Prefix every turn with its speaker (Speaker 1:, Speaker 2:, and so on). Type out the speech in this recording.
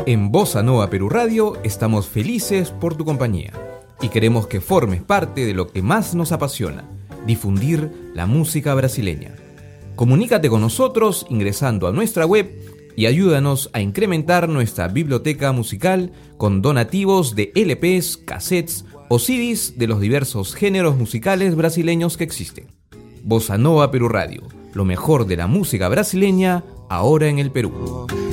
Speaker 1: En Bossa Nova Perú Radio estamos felices por tu compañía y queremos que formes parte de lo que más nos apasiona, difundir la música brasileña. Comunícate con nosotros ingresando a nuestra web y ayúdanos a incrementar nuestra biblioteca musical con donativos de LPs, cassettes o CDs de los diversos géneros musicales brasileños que existen. Bossa Nova Perú Radio, lo mejor de la música brasileña ahora en el Perú.